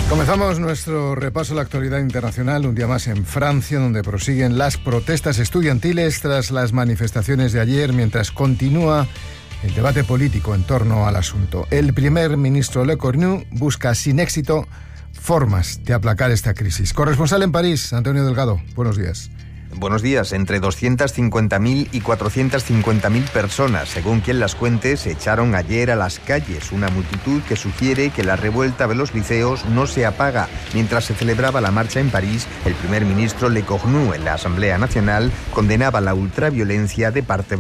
Comenzamos nuestro repaso a la actualidad internacional un día más en Francia, donde prosiguen las protestas estudiantiles tras las manifestaciones de ayer, mientras continúa el debate político en torno al asunto. El primer ministro Le Cornu busca sin éxito formas de aplacar esta crisis. Corresponsal en París, Antonio Delgado, buenos días. Buenos días. Entre 250.000 y 450.000 personas, según quien las cuente, se echaron ayer a las calles. Una multitud que sugiere que la revuelta de los liceos no se apaga. Mientras se celebraba la marcha en París, el primer ministro Le Cornu en la Asamblea Nacional condenaba la ultraviolencia de parte de